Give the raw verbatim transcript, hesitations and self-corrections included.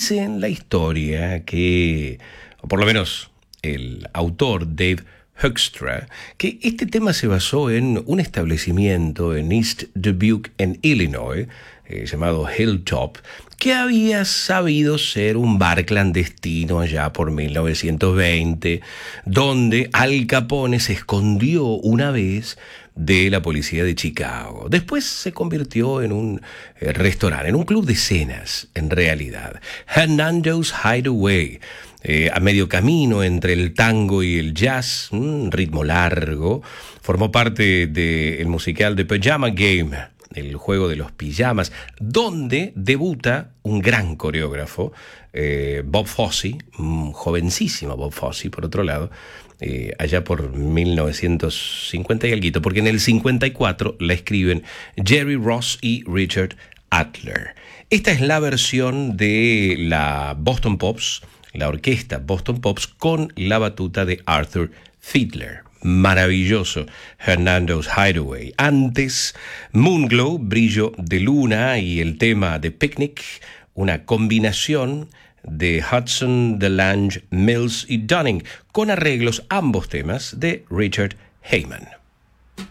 Dicen la historia que, o por lo menos el autor Dave Hoekstra, que este tema se basó en un establecimiento en East Dubuque, en Illinois, eh, llamado Hilltop, que había sabido ser un bar clandestino allá por mil novecientos veinte, donde Al Capone se escondió una vez de la policía de Chicago. Después se convirtió en un eh, restaurante, en un club de cenas, en realidad. Hernando's Hideaway, eh, a medio camino entre el tango y el jazz, un ritmo largo, formó parte del musical The Pajama Game, el juego de los pijamas, donde debuta un gran coreógrafo, eh, Bob Fosse, un jovencísimo Bob Fosse, por otro lado, eh, allá por mil novecientos cincuenta y algo, porque en el cincuenta y cuatro la escriben Jerry Ross y Richard Adler. Esta es la versión de la Boston Pops, la orquesta Boston Pops, con la batuta de Arthur Fiedler. Maravilloso Hernando's Hideaway. Antes, Moonglow, Brillo de Luna, y el tema de Picnic, una combinación de Hudson, DeLange, Mills y Dunning, con arreglos ambos temas de Richard Heyman.